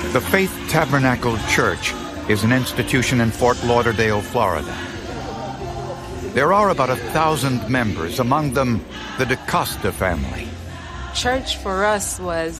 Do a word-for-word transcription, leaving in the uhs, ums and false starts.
The Faith Tabernacle Church is an institution in Fort Lauderdale, Florida. There are about a thousand members, among them the DaCosta family. Church for us was